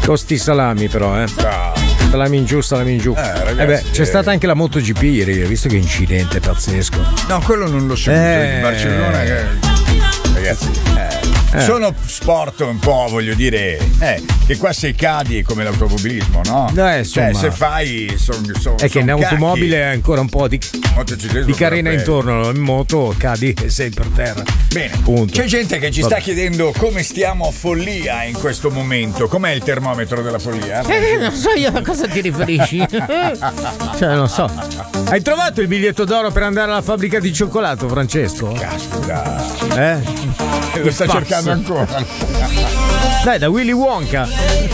Costi salami però, salami in giù, salami in giù. Ragazzi, c'è stata anche la MotoGP ieri, hai visto che incidente pazzesco. No, quello non l'ho seguito di Barcellona. Ragazzi, sono sport un po', voglio dire, che qua se cadi è come l'automobilismo, no? Cioè, se fai è che in automobile è ancora un po' di carena proprio intorno, in moto cadi e sei per terra. Bene, punto. C'è gente che ci sta chiedendo come stiamo a follia in questo momento. Com'è il termometro della follia? Non so io a cosa ti riferisci. Cioè, non so. Hai trovato il biglietto d'oro per andare alla fabbrica di cioccolato, Francesco? Caspita. Lo sta cercando ancora. Dai, da Willy Wonka.